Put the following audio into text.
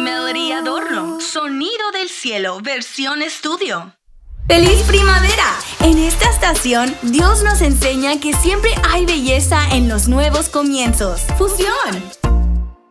Melody Adorno, Sonido del Cielo, versión estudio. ¡Feliz primavera! En esta estación, Dios nos enseña que siempre hay belleza en los nuevos comienzos. ¡Fusión!